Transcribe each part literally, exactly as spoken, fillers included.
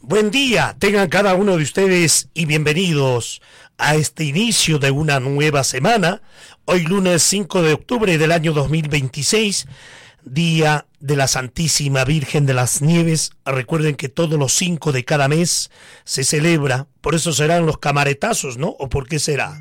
Buen día, tengan cada uno de ustedes y bienvenidos a este inicio de una nueva semana. Hoy lunes cinco de octubre del año dos mil veintiséis, día de la Santísima Virgen de las Nieves. Recuerden que todos los cinco de cada mes se celebra, por eso serán los camaretazos, ¿no? ¿O por qué será?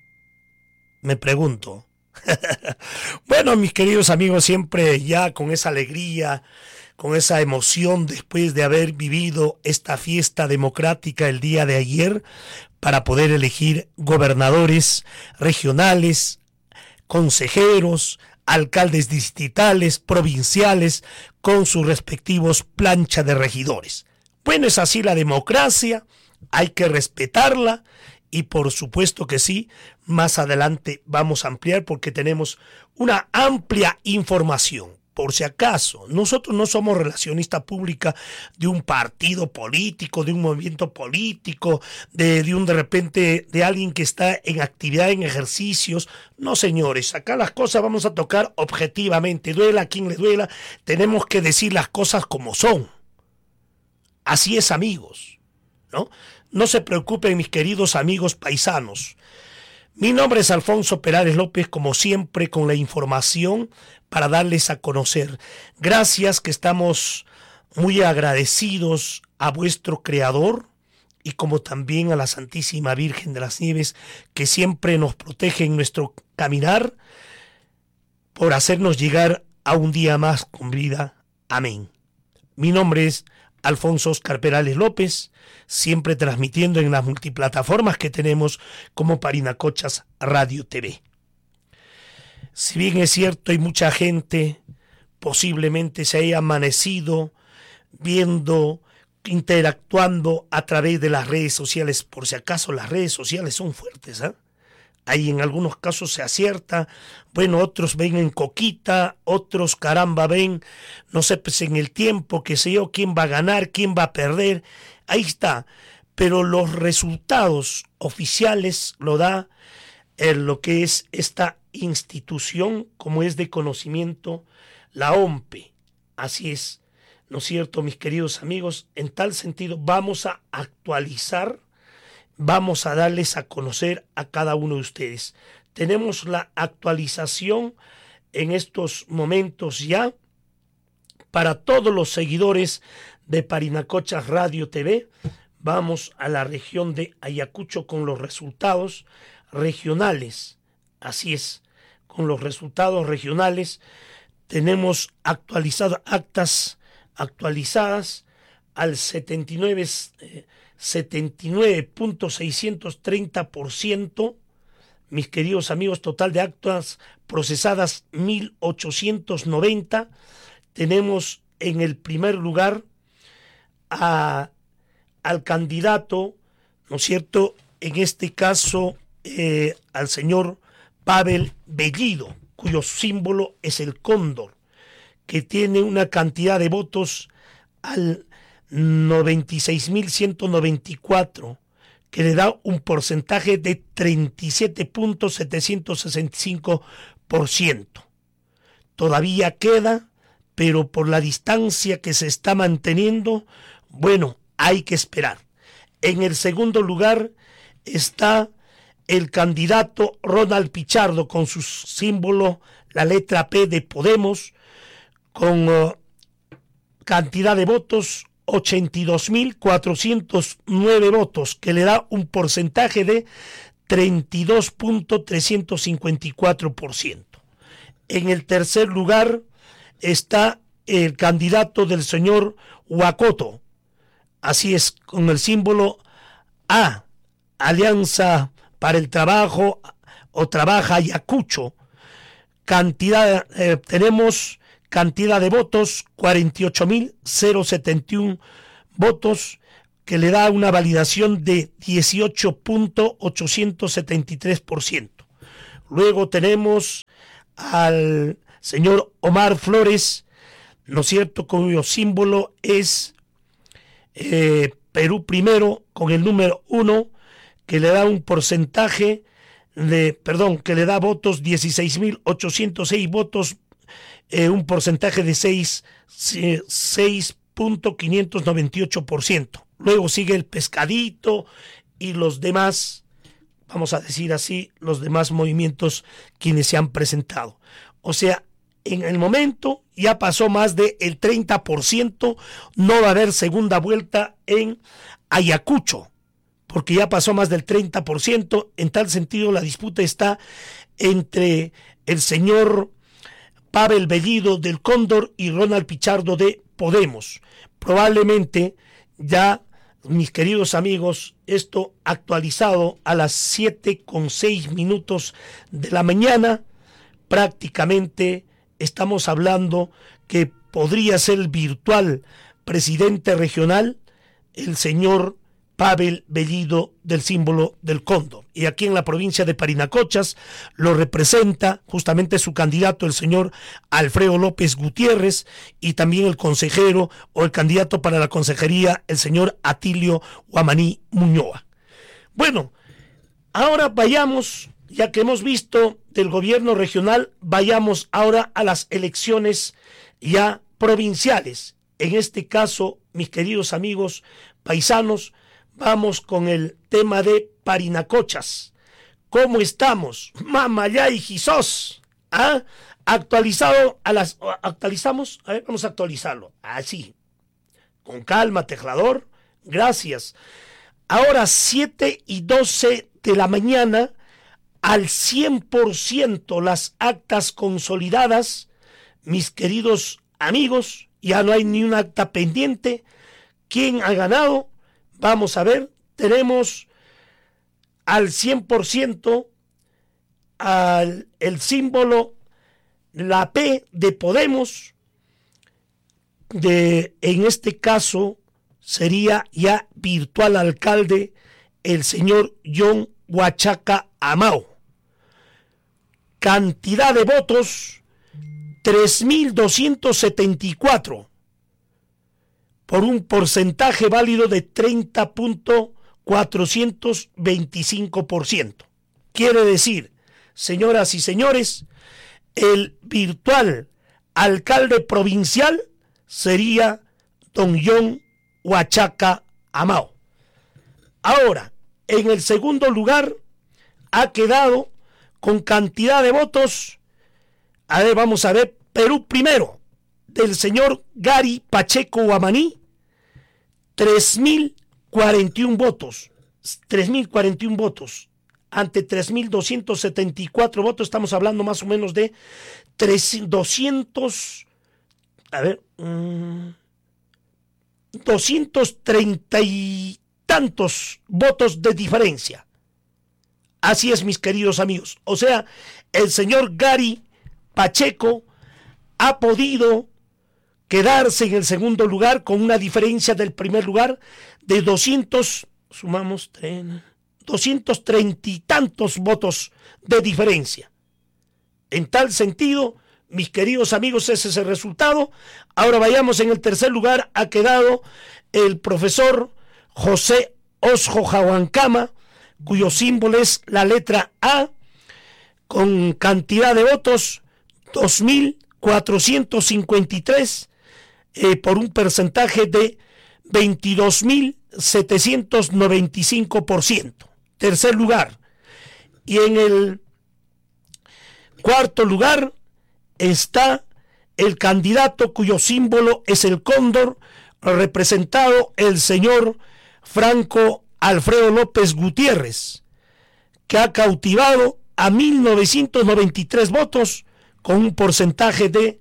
Me pregunto. Bueno, mis queridos amigos, siempre ya con esa alegría, con esa emoción después de haber vivido esta fiesta democrática el día de ayer para poder elegir gobernadores regionales, consejeros, alcaldes distritales, provinciales, con sus respectivos planchas de regidores. Bueno, es así la democracia, hay que respetarla y por supuesto que sí, más adelante vamos a ampliar porque tenemos una amplia información. Por si acaso, nosotros no somos relacionista pública de un partido político, de un movimiento político, de, de un de repente, de alguien que está en actividad, en ejercicios. No, señores, acá las cosas vamos a tocar objetivamente. Duela a quien le duela, tenemos que decir las cosas como son. Así es, amigos, ¿no? No se preocupen, mis queridos amigos paisanos. Mi nombre es Alfonso Perales López, como siempre, con la información para darles a conocer. Gracias, que estamos muy agradecidos a vuestro Creador y como también a la Santísima Virgen de las Nieves, que siempre nos protege en nuestro caminar por hacernos llegar a un día más con vida. Amén. Mi nombre es Alfonso Oscar Perales López, siempre transmitiendo en las multiplataformas que tenemos como Parinacochas Radio T V. Si bien es cierto, hay mucha gente, posiblemente se haya amanecido viendo, interactuando a través de las redes sociales. Por si acaso, las redes sociales son fuertes, ¿eh? Ahí en algunos casos se acierta, bueno, otros ven en coquita, otros caramba ven, no sé, pues en el tiempo, qué sé yo, quién va a ganar, quién va a perder, ahí está. Pero los resultados oficiales lo da en lo que es esta institución, como es de conocimiento, la O M P E. Así es, ¿no es cierto, mis queridos amigos? En tal sentido, vamos a actualizar, vamos a darles a conocer a cada uno de ustedes. Tenemos la actualización en estos momentos ya para todos los seguidores de Parinacochas Radio T V. Vamos a la región de Ayacucho con los resultados regionales. Así es, con los resultados regionales tenemos actualizadas actas actualizadas al setenta y nueve punto seiscientos treinta por ciento, mis queridos amigos, total de actas procesadas mil ochocientos noventa. Tenemos en el primer lugar a, al candidato, ¿no es cierto?, en este caso eh, al señor Pavel Bellido, cuyo símbolo es el cóndor, que tiene una cantidad de votos al noventa y seis mil ciento noventa y cuatro, que le da un porcentaje de treinta y siete punto setecientos sesenta y cinco por ciento. Todavía queda, pero por la distancia que se está manteniendo, bueno, hay que esperar. En el segundo lugar está el candidato Ronald Pichardo con su símbolo, la letra P de Podemos, con uh, cantidad de votos ochenta y dos mil cuatrocientos nueve votos, que le da un porcentaje de treinta y dos punto trescientos cincuenta y cuatro por ciento. En el tercer lugar está el candidato del señor Huacoto, así es, con el símbolo A, Alianza para el Trabajo o Trabaja Ayacucho. Cantidad, eh, tenemos cantidad de votos, cuarenta y ocho mil setenta y uno votos, que le da una validación de dieciocho punto ochocientos setenta y tres por ciento. Luego tenemos al señor Omar Flores, ¿no es cierto?, cuyo símbolo es eh, Perú Primero, con el número uno, que le da un porcentaje de, perdón, que le da votos, dieciséis mil ochocientos seis votos, eh, un porcentaje de seis punto quinientos noventa y ocho por ciento. luego sigue el Pescadito y los demás, vamos a decir así, los demás movimientos quienes se han presentado. O sea, en el momento ya pasó más del treinta por ciento, no va a haber segunda vuelta en Ayacucho, porque ya pasó más del treinta por ciento. En tal sentido, la disputa está entre el señor Pavel Bellido del Cóndor y Ronald Pichardo de Podemos. Probablemente ya, mis queridos amigos, esto actualizado a las siete con seis minutos de la mañana, prácticamente estamos hablando que podría ser el virtual presidente regional el señor Pavel Bellido del símbolo del cóndor. Y aquí en la provincia de Parinacochas lo representa justamente su candidato, el señor Alfredo López Gutiérrez, y también el consejero o el candidato para la consejería, el señor Atilio Guamaní Muñoa. Bueno, ahora vayamos, ya que hemos visto del gobierno regional, vayamos ahora a las elecciones ya provinciales. En este caso, mis queridos amigos paisanos, vamos con el tema de Parinacochas. ¿Cómo estamos? Mamaya y Jesús. ¿Ah? Actualizado a las... ¿Actualizamos? A ver, vamos a actualizarlo. Así. Con calma, teclador. Gracias. Ahora, siete y doce de la mañana, al cien por ciento las actas consolidadas. Mis queridos amigos, ya no hay ni un acta pendiente. ¿Quién ha ganado? Vamos a ver, tenemos al cien por ciento al, el símbolo, la P de Podemos, de, en este caso sería ya virtual alcalde el señor John Huachaca Amao. Cantidad de votos, tres mil doscientos setenta y cuatro. Por un porcentaje válido de treinta punto cuatrocientos veinticinco por ciento. Quiere decir, señoras y señores, el virtual alcalde provincial sería don John Huachaca Amao. Ahora, en el segundo lugar ha quedado con cantidad de votos, a ver, vamos a ver, Perú primero, del señor Gary Pacheco Guamaní, tres mil cuarenta y uno votos, tres mil cuarenta y uno votos, ante tres mil doscientos setenta y cuatro votos, estamos hablando más o menos de doscientos, a ver, mmm, doscientos treinta y tantos votos de diferencia. Así es, mis queridos amigos. O sea, el señor Gary Pacheco ha podido quedarse en el segundo lugar con una diferencia del primer lugar de doscientos, sumamos, doscientos treinta y tantos votos de diferencia. En tal sentido, mis queridos amigos, ese es el resultado. Ahora vayamos, en el tercer lugar ha quedado el profesor José Osjo Jahuancama, cuyo símbolo es la letra A, con cantidad de votos dos mil cuatrocientos cincuenta y tres, eh, por un porcentaje de veintidós mil setecientos noventa y cinco por ciento. Tercer lugar. Y en el cuarto lugar está el candidato cuyo símbolo es el cóndor, representado el señor Franco Alfredo López Gutiérrez, que ha cautivado a mil novecientos noventa y tres votos con un porcentaje de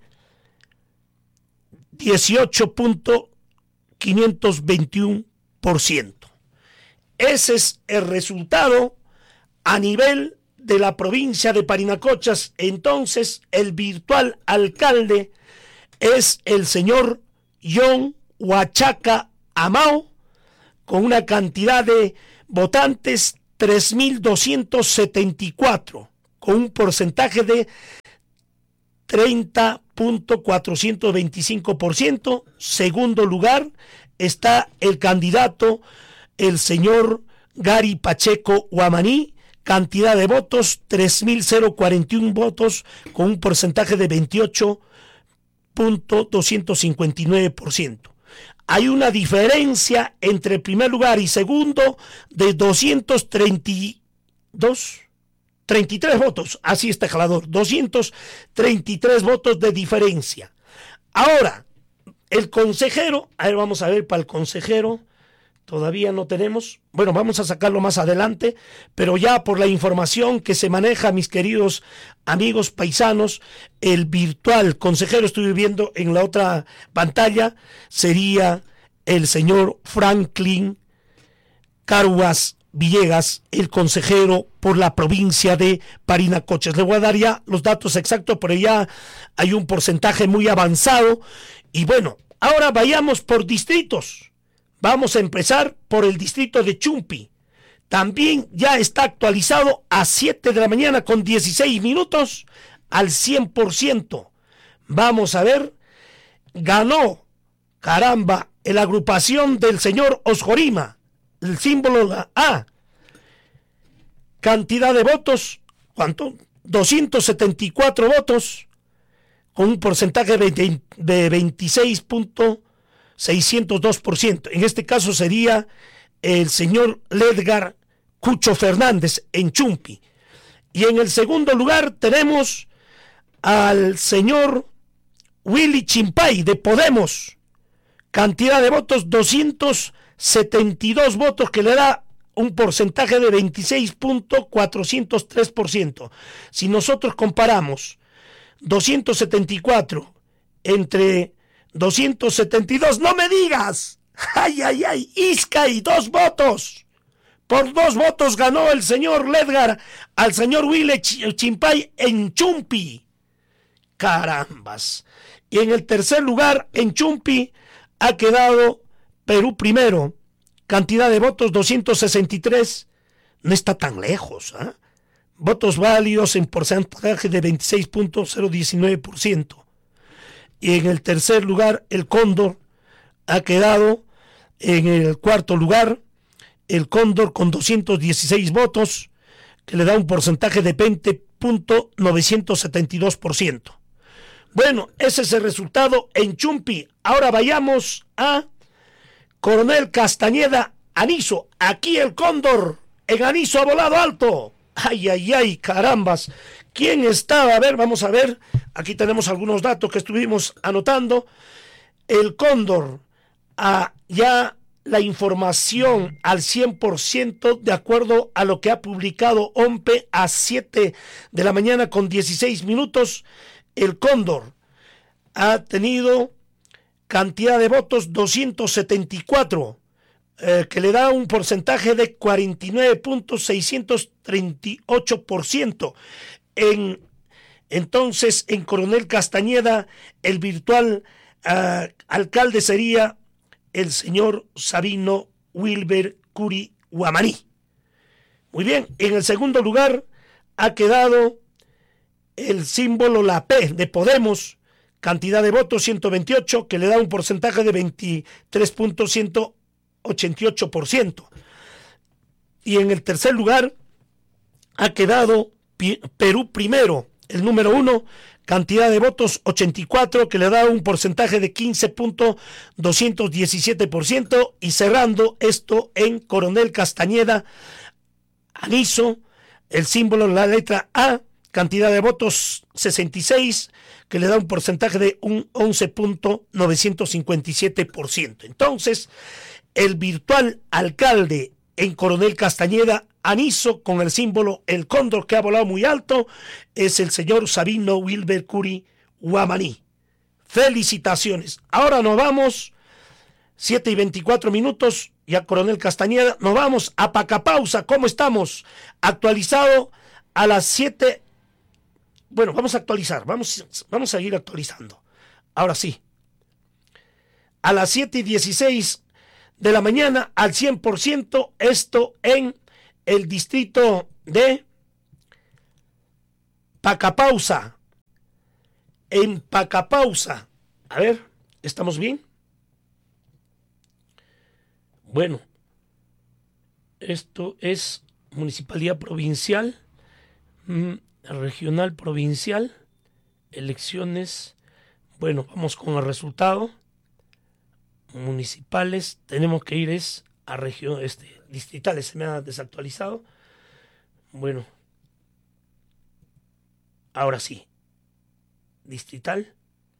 dieciocho punto quinientos veintiuno por ciento. Ese es el resultado a nivel de la provincia de Parinacochas. Entonces, el virtual alcalde es el señor John Huachaca Amao, con una cantidad de votantes tres mil doscientos setenta y cuatro, con un porcentaje de treinta punto cuatrocientos veinticinco por ciento. Segundo lugar está el candidato, el señor Gary Pacheco Guamaní, cantidad de votos tres mil cuarenta y uno votos, con un porcentaje de veintiocho punto doscientos cincuenta y nueve por ciento. Hay una diferencia entre primer lugar y segundo de doscientos treinta y dos, treinta y tres votos. Así está Jalador, doscientos treinta y tres votos de diferencia. Ahora, el consejero, a ver, vamos a ver para el consejero. Todavía no tenemos, bueno, vamos a sacarlo más adelante, pero ya por la información que se maneja, mis queridos amigos paisanos, el virtual consejero, estoy viendo en la otra pantalla, sería el señor Franklin Caruas Villegas, el consejero por la provincia de Parinacochas. Le voy a dar ya los datos exactos, pero ya hay un porcentaje muy avanzado. Y bueno, ahora vayamos por distritos. Vamos a empezar por el distrito de Chumpi. También ya está actualizado a siete de la mañana con dieciséis minutos al cien por ciento. Vamos a ver, ganó, caramba, la agrupación del señor Osjorima, el símbolo la A. Cantidad de votos, ¿cuánto? doscientos setenta y cuatro votos, con un porcentaje de veintiséis punto seiscientos dos por ciento. En este caso sería el señor Ledgar Cucho Fernández en Chumpi. Y en el segundo lugar tenemos al señor Willy Chimpay de Podemos. Cantidad de votos doscientos setenta y dos votos, que le da un porcentaje de veintiséis punto cuatrocientos tres por ciento. Si nosotros comparamos doscientos setenta y cuatro entre doscientos setenta y dos, no me digas, ay, ay, ay, Izcay, dos votos, por dos votos ganó el señor Ledgar al señor Willy Chimpay en Chumpi, carambas. Y en el tercer lugar en Chumpi ha quedado Perú primero, cantidad de votos doscientos sesenta y tres, no está tan lejos, ¿eh? Votos válidos en porcentaje de veintiséis punto cero diecinueve por ciento. Y en el tercer lugar, el Cóndor ha quedado en el cuarto lugar, el Cóndor con doscientos dieciséis votos, que le da un porcentaje de veinte punto novecientos setenta y dos por ciento. Bueno, ese es el resultado en Chumpi. Ahora vayamos a Coronel Castañeda, Aniso. Aquí el Cóndor, en Aniso ha volado alto. Ay, ay, ay, carambas. ¿Quién estaba? A ver, vamos a ver. Aquí tenemos algunos datos que estuvimos anotando. El Cóndor, ah, ya la información al cien por ciento de acuerdo a lo que ha publicado O M P E a siete de la mañana con dieciséis minutos. El Cóndor ha tenido cantidad de votos doscientos setenta y cuatro, eh, que le da un porcentaje de cuarenta y nueve punto seiscientos treinta y ocho por ciento. En, entonces, en Coronel Castañeda, el virtual uh, alcalde sería el señor Sabino Wilber Curi Guamaní. Muy bien, en el segundo lugar ha quedado el símbolo la P de Podemos, cantidad de votos ciento veintiocho, que le da un porcentaje de veintitrés punto ciento ochenta y ocho por ciento. Y en el tercer lugar ha quedado Perú primero, el número uno, cantidad de votos ochenta y cuatro, que le da un porcentaje de quince punto doscientos diecisiete por ciento. Y cerrando esto en Coronel Castañeda, Aniso, el símbolo, la letra A, cantidad de votos sesenta y seis, que le da un porcentaje de un once punto novecientos cincuenta y siete por ciento. Entonces, el virtual alcalde en Coronel Castañeda, Aniso, con el símbolo el cóndor que ha volado muy alto, es el señor Sabino Wilber Curi Guamaní. Felicitaciones. Ahora nos vamos, siete y veinticuatro minutos, ya Coronel Castañeda, nos vamos a Pacapausa. ¿Cómo estamos? Actualizado a las siete. Bueno, vamos a actualizar, vamos, vamos a ir actualizando. Ahora sí. A las siete y dieciséis de la mañana, al cien por ciento, esto en el distrito de Pacapausa. En Pacapausa. A ver, ¿estamos bien? Bueno, esto es municipalidad provincial, regional provincial, elecciones. Bueno, vamos con el resultado. municipales, tenemos que ir es a región, este, distritales, se me ha desactualizado. Bueno, ahora sí, distrital.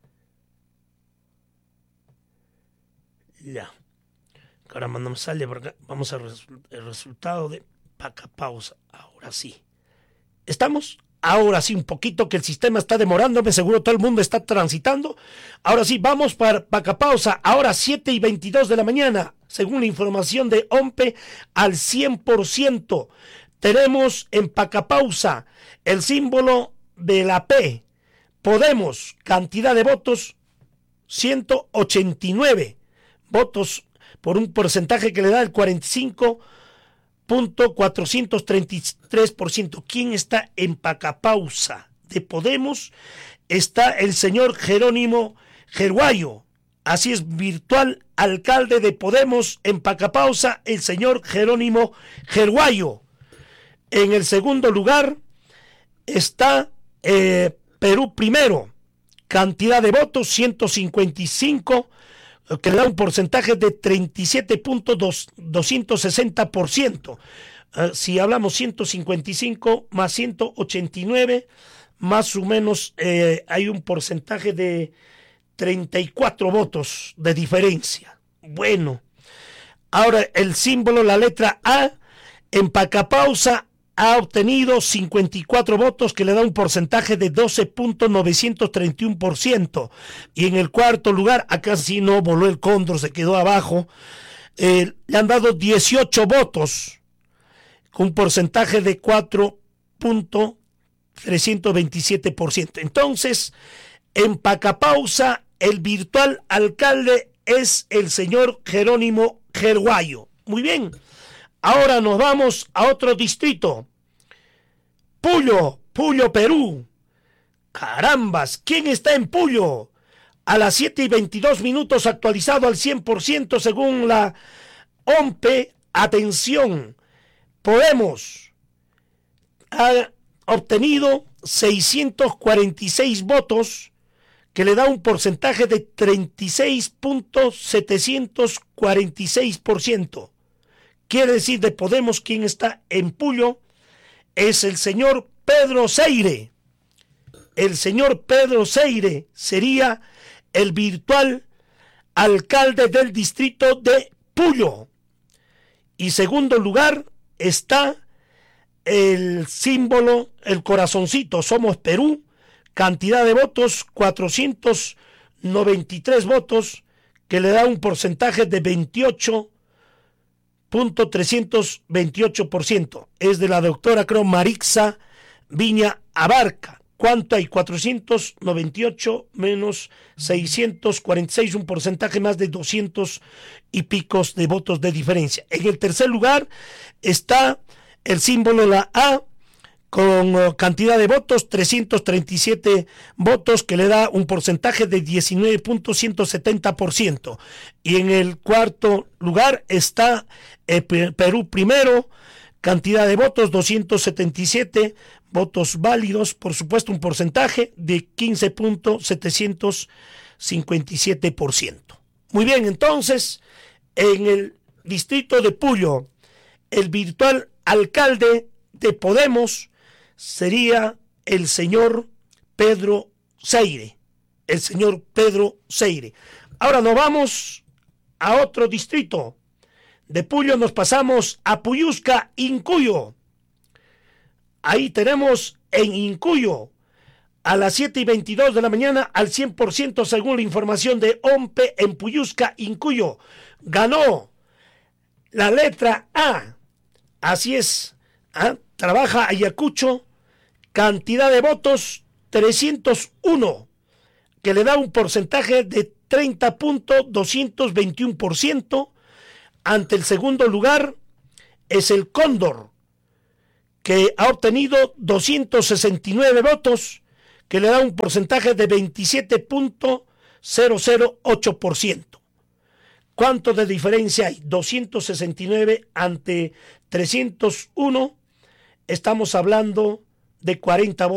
Ya. Ahora mandamos sale por acá. Vamos al resu el resultado de Pacapausa. Ahora sí. ¿Estamos? Ahora sí, un poquito que el sistema está demorándome, seguro todo el mundo está transitando. Ahora sí, vamos para Pacapausa. Ahora siete y veintidós de la mañana, según la información de OMPE, al cien por ciento. Tenemos en Pacapausa el símbolo de la P. Podemos, cantidad de votos, ciento ochenta y nueve votos por un porcentaje que le da el cuarenta y cinco punto cuatrocientos treinta y tres por ciento. ¿Quién está en Pacapausa? De Podemos está el señor Jerónimo Gerguayo. Así es, virtual alcalde de Podemos en Pacapausa, el señor Jerónimo Gerguayo. En el segundo lugar está eh, Perú Primero. Cantidad de votos, ciento cincuenta y cinco, que le da un porcentaje de treinta y siete punto doscientos sesenta por ciento. Uh, si hablamos ciento cincuenta y cinco más ciento ochenta y nueve, más o menos eh, hay un porcentaje de treinta y cuatro votos de diferencia. Bueno, ahora el símbolo, la letra A, en Pacapausa ha obtenido cincuenta y cuatro votos, que le da un porcentaje de doce punto novecientos treinta y uno por ciento. Y en el cuarto lugar, acá sí no voló el cóndor, se quedó abajo, eh, le han dado dieciocho votos, con un porcentaje de cuatro punto trescientos veintisiete por ciento. Entonces, en Pacapausa, el virtual alcalde es el señor Jerónimo Gerguayo. Muy bien. Ahora nos vamos a otro distrito. Puyo, Puyo, Perú. Carambas, ¿quién está en Puyo? A las siete y veintidós minutos, actualizado al cien por ciento según la OMPE. Atención, Podemos ha obtenido seiscientos cuarenta y seis votos, que le da un porcentaje de treinta y seis punto setecientos cuarenta y seis por ciento. Quiere decir, de Podemos, quien está en Puyo es el señor Pedro Seire. El señor Pedro Seire sería el virtual alcalde del distrito de Puyo. Y segundo lugar está el símbolo, el corazoncito, Somos Perú, cantidad de votos, cuatrocientos noventa y tres votos, que le da un porcentaje de veintiocho punto trescientos veintiocho por ciento. Es de la doctora, creo, Marixa Viña Abarca. ¿Cuánto hay? cuatrocientos noventa y ocho menos seiscientos cuarenta y seis, un porcentaje más de doscientos y picos de votos de diferencia. En el tercer lugar está el símbolo, la A, con uh, cantidad de votos, trescientos treinta y siete votos, que le da un porcentaje de diecinueve punto ciento setenta por ciento. Y en el cuarto lugar está eh, Perú Primero, cantidad de votos, doscientos setenta y siete votos válidos, por supuesto un porcentaje de quince punto setecientos cincuenta y siete por ciento. Muy bien, entonces, en el distrito de Puyo, el virtual alcalde de Podemos sería el señor Pedro Seire, el señor Pedro Seire. Ahora nos vamos a otro distrito. De Puyo nos pasamos a Puyusca, Incuyo. Ahí tenemos en Incuyo, a las siete y veintidós de la mañana, al cien por ciento según la información de OMPE, en Puyusca, Incuyo, ganó la letra A. Así es, ¿ah? Trabaja Ayacucho, cantidad de votos trescientos uno, que le da un porcentaje de treinta punto doscientos veintiuno por ciento. Ante el segundo lugar es el Cóndor, que ha obtenido doscientos sesenta y nueve votos, que le da un porcentaje de veintisiete punto cero cero ocho por ciento. ¿Cuánto de diferencia hay? doscientos sesenta y nueve ante trescientos uno. Estamos hablando de cuarenta votos.